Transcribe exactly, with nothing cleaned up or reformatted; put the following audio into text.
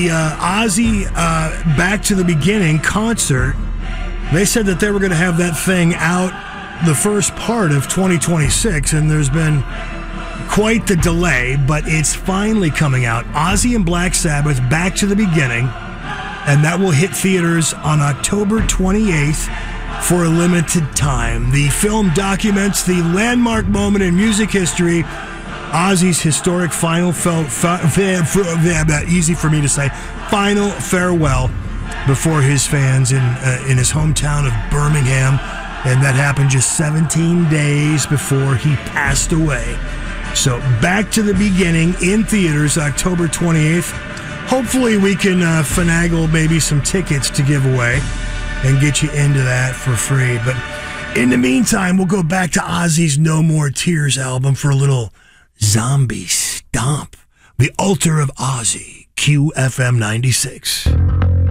The uh, Ozzy uh, Back to the Beginning concert, they said that they were going to have that thing out the first part of twenty twenty-six, and there's been quite the delay, but it's finally coming out. Ozzy and Black Sabbath, Back to the Beginning, and that will hit theaters on October twenty-eighth for a limited time. The film documents the landmark moment in music history, Ozzy's historic final fel- fa- fa- fa- easy for me to say, final farewell before his fans in uh, in his hometown of Birmingham, and that happened just seventeen days before he passed away. So Back to the Beginning in theaters October twenty-eighth. Hopefully we can uh, finagle maybe some tickets to give away and get you into that for free. But in the meantime, we'll go back to Ozzy's No More Tears album for a little Zombie Stomp, the altar of Ozzy, Q F M ninety-six.